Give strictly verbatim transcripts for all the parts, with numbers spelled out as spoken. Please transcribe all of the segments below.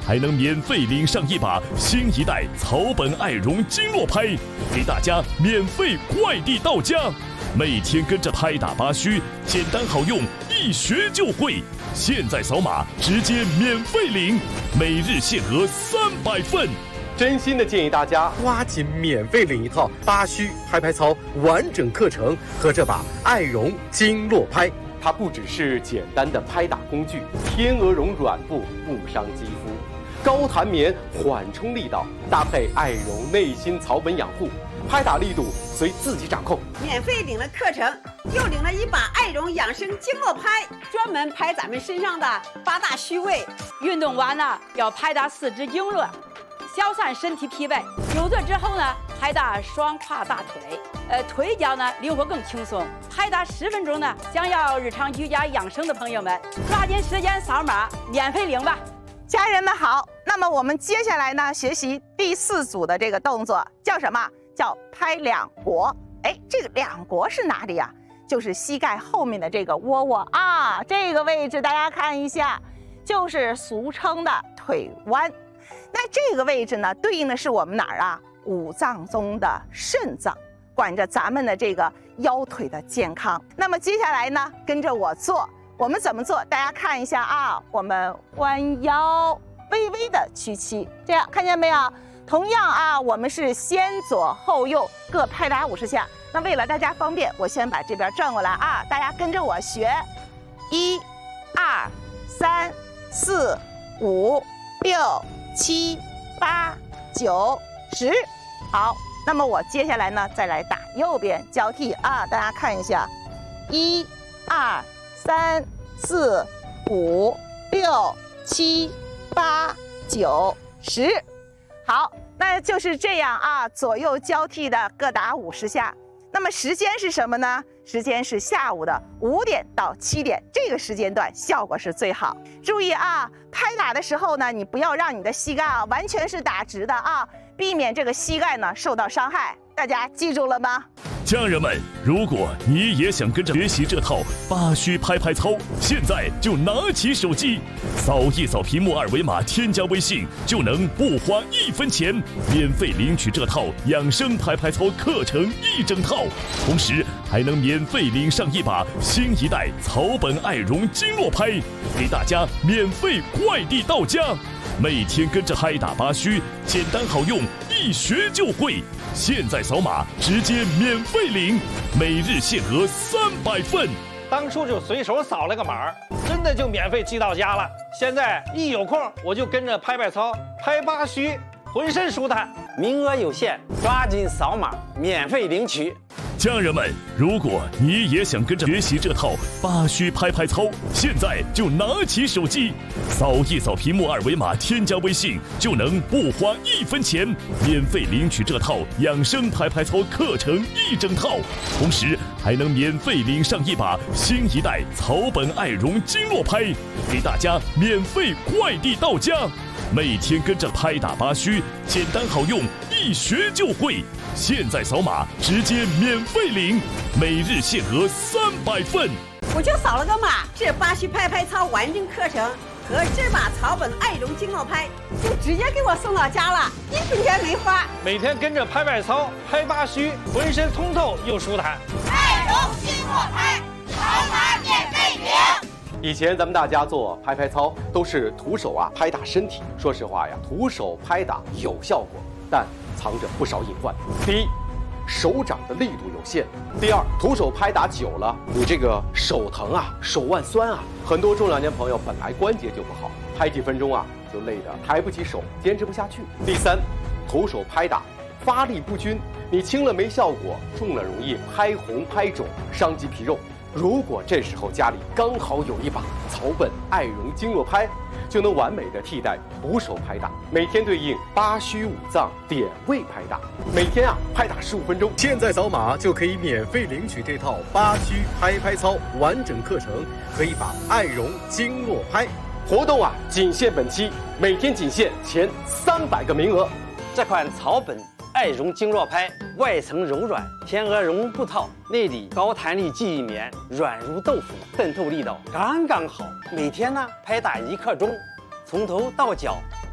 还能免费领上一把新一代草本爱绒经络拍，给大家免费快递到家。每天跟着拍打八虚，简单好用，一学就会。现在扫码直接免费领，每日限额三百份。 真心的建议大家抓紧免费领一套八虚拍拍操完整课程和这把爱绒经络拍。它不只是简单的拍打工具，天鹅绒软布不伤肌肤，高弹棉缓冲力道，搭配爱绒内心草本养护，拍打力度随自己掌控。 免费领了课程，又领了一把爱绒养生经络拍，专门拍咱们身上的八大虚位。 运动完了要拍打四肢经络，消散身体疲惫。久坐之后呢，拍打双胯大腿，呃，腿脚呢灵活更轻松。拍打十分钟呢，想要日常居家养生的朋友们，抓紧时间扫码免费领吧。 家人们好，那么我们接下来呢，学习第四组的这个动作叫什么？叫拍两国。哎，这个两国是哪里呀？就是膝盖后面的这个窝窝啊，这个位置大家看一下，就是俗称的腿弯。那这个位置呢，对应的是我们哪儿啊？五脏中的肾脏，管着咱们的这个腰腿的健康。那么接下来呢，跟着我做，我们怎么做？大家看一下啊，我们弯腰，微微的屈膝，这样看见没有？同样啊，我们是先左后右各拍打五十下。那为了大家方便，我先把这边转过来啊，大家跟着我学，一、二、三、四、五、六、七、八、九、十。好，那么我接下来呢，再来打右边交替啊，大家看一下，一、二、三、四、五、六、七、八、九、十。好，那就是这样啊，左右交替的各打五十下。那么时间是什么呢？时间是下午的五点到七点，这个时间段效果是最好。注意啊，拍打的时候呢，你不要让你的膝盖啊完全是打直的啊，避免这个膝盖呢受到伤害。大家记住了吗？ 家人们，如果你也想跟着学习这套八虚拍拍操，现在就拿起手机，扫一扫屏幕二维码，添加微信，就能不花一分钱，免费领取这套养生拍拍操课程一整套，同时还能免费领上一把新一代草本爱绒经络拍，给大家免费快递到家。每天跟着拍打八虚，简单好用，一学就会。现在扫码直接免费领，每日限额三百份。 当初就随手扫了个码，真的就免费寄到家了。现在一有空我就跟着拍拍操，拍八虚，浑身舒坦。 名额有限，抓紧扫码免费领取。 家人们，如果你也想跟着学习这套八虚拍拍操，现在就拿起手机，扫一扫屏幕二维码，添加微信，就能不花一分钱，免费领取这套养生拍拍操课程一整套，同时还能免费领上一把新一代草本爱绒经络拍，给大家免费快递到家。每天跟着拍打八虚，简单好用，一学就会。现在扫码直接免费领，每日限额三百份。 我就扫了个码，这八虚拍拍操完整课程和这把草本爱绒经络拍就直接给我送到家了，一分钱没花。 每天跟着拍拍操，拍八虚，浑身通透又舒坦。 爱绒经络拍，扫码免费领。 以前咱们大家做拍拍操都是徒手啊拍打身体，说实话呀，徒手拍打有效果，但藏着不少隐患。第一，手掌的力度有限；第二，徒手拍打久了，你这个手疼啊，手腕酸啊。很多中老年朋友本来关节就不好，拍几分钟啊就累得抬不起手，坚持不下去。第三，徒手拍打发力不均，你轻了没效果，重了容易拍红拍肿，伤及皮肉。如果这时候家里刚好有一把草本爱绒经络拍，就能完美的替代徒手拍打，每天对应八虚五脏点位拍打，每天啊拍打十五分钟。现在扫码就可以免费领取这套八虚拍拍操完整课程和一把爱绒经络拍。活动啊仅限本期，每天仅限前三百个名额。 这款草本爱绒经络拍外层柔软，天鹅绒布套，内里高弹力记忆棉，软如豆腐，渗透力道刚刚好。每天呢拍打一刻钟，从头到脚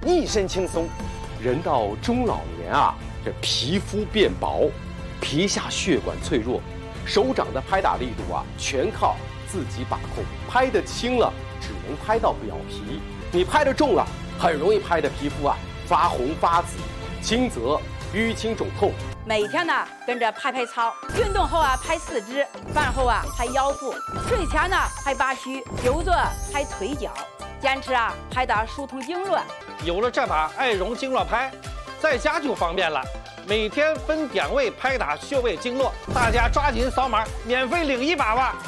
一身轻松。 人到中老年啊，这皮肤变薄，皮下血管脆弱，手掌的拍打力度啊，全靠自己把控。拍得轻了，只能拍到表皮；你拍得重了，很容易拍的皮肤啊发红发紫，轻则淤青肿痛。 每天呢跟着拍拍操，运动后啊拍四肢，饭后啊拍腰腹，睡前呢拍八虚，久坐拍腿脚，坚持啊拍打疏通经络。 有了这把爱绒经络拍，在家就方便了，每天分点位拍打穴位经络，大家抓紧扫码，免费领一把吧。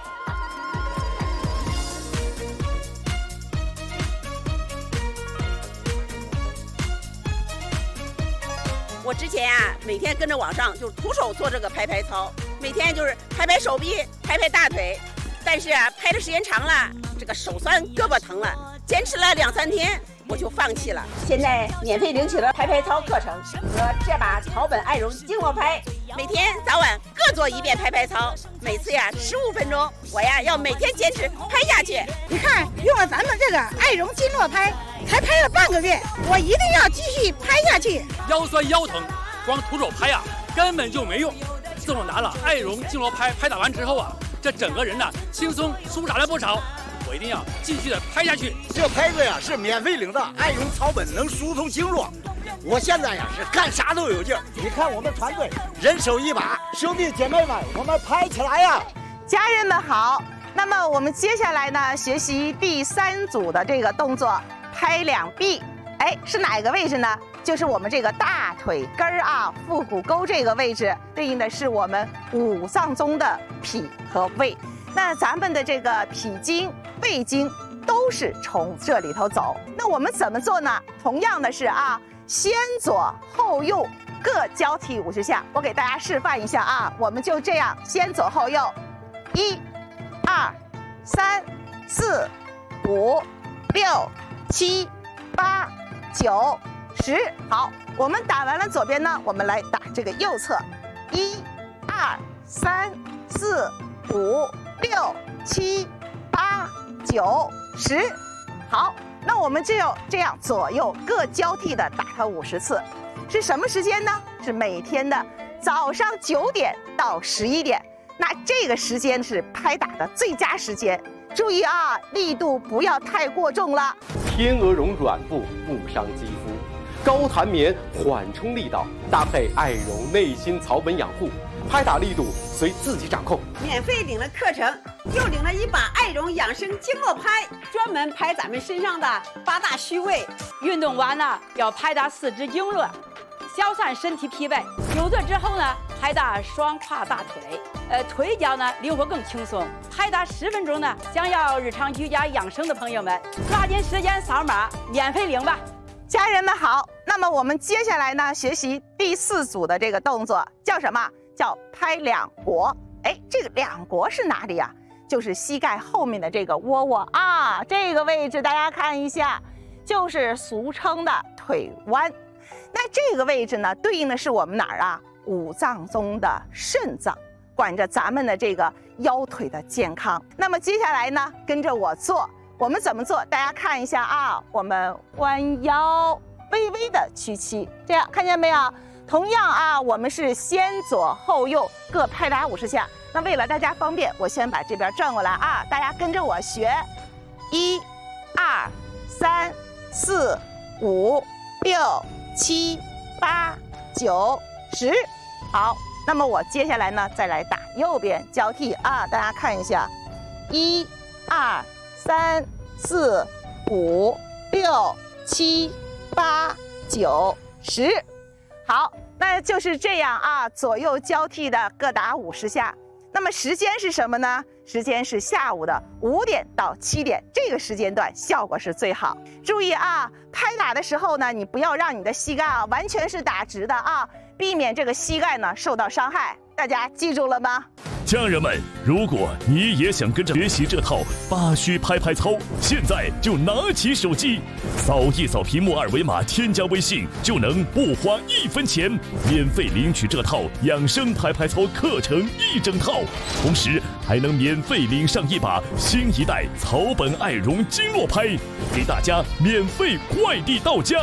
我之前呀、啊，每天跟着网上就是徒手做这个拍拍操，每天就是拍拍手臂、拍拍大腿，但是啊，拍的时间长了，这个手酸、胳膊疼了，坚持了两三天，我就放弃了。现在免费领取了拍拍操课程和这把草本爱绒经络拍，每天早晚各做一遍拍拍操，每次呀十五分钟，我呀要每天坚持拍下去。 你看，用了咱们这个爱绒经络拍。才拍了半个月，我一定要继续拍下去。 腰酸腰疼，光徒手拍呀、啊，根本就没用。自从拿了爱绒经络拍拍打完之后啊，这整个人呢轻松舒展了不少。我一定要继续的拍下去。 这拍子呀是免费领的，爱绒草本能疏通经络。我现在呀是干啥都有劲儿。你看我们团队人手一把，兄弟姐妹们，我们拍起来呀！ 家人们好，那么我们接下来呢学习第三组的这个动作。拍两臂，哎，是哪个位置呢？就是我们这个大腿根儿啊，腹股沟这个位置，对应的是我们五脏中的脾和胃。那咱们的这个脾经、胃经都是从这里头走。那我们怎么做呢？同样的是啊，先左后右各交替五十下。我给大家示范一下啊，我们就这样先左后右，一、二、三、四、五、六。七、八、九、十，好，我们打完了左边呢，我们来打这个右侧，一、二、三、四、五、六、七、八、九、十，好，那我们只有这样左右各交替的打它五十次，是什么时间呢？是每天的早上九点到十一点，那这个时间是拍打的最佳时间。注意啊，力度不要太过重了。 天鹅绒软布不伤肌肤，高弹棉缓冲力道，搭配爱绒内心草本养护，拍打力度随自己掌控。 免费领了课程，又领了一把爱绒养生经络拍，专门拍咱们身上的八大虚位。 运动完呢，要拍打四肢经络，消散身体疲惫。久坐之后呢，拍打双胯大腿。呃，腿脚呢灵活更轻松，拍打十分钟呢。想要日常居家养生的朋友们，抓紧时间扫码，免费领吧。 家人们好，那么我们接下来呢，学习第四组的这个动作叫什么？叫拍两国。哎，这个两国是哪里呀、啊？就是膝盖后面的这个窝窝啊，这个位置大家看一下，就是俗称的腿弯。那这个位置呢，对应的是我们哪儿啊？五脏中的肾脏。管着咱们的这个腰腿的健康。那么接下来呢，跟着我做，我们怎么做？大家看一下啊，我们弯腰，微微的屈膝，这样看见没有？同样啊，我们是先左后右各拍打五十下。那为了大家方便，我先把这边转过来啊，大家跟着我学，一、二、三、四、五、六、七、八、九、十，好。那么我接下来呢，再来打右边交替啊，大家看一下，一、二、三、四、五、六、七、八、九、十，好，那就是这样啊，左右交替的各打五十下。那么时间是什么呢？时间是下午的五点到七点，这个时间段效果是最好。注意啊，拍打的时候呢，你不要让你的膝盖啊完全是打直的啊。避免这个膝盖呢受到伤害，大家记住了吗？ 家人们，如果你也想跟着学习这套八虚拍拍操，现在就拿起手机，扫一扫屏幕二维码，添加微信，就能不花一分钱，免费领取这套养生拍拍操课程一整套，同时还能免费领上一把新一代草本爱绒经络拍，给大家免费快递到家。